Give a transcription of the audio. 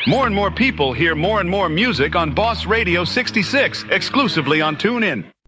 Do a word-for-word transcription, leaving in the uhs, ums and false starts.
More and more people hear more and more music on Boss Radio sixty-six, exclusively on TuneIn.